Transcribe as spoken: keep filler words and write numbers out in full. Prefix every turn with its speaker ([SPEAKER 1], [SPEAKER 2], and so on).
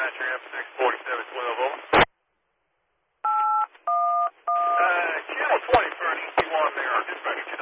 [SPEAKER 1] Dispatcher, F six forty-seven twelve, over. Uh, channel twenty for an E C one there, dispatcher.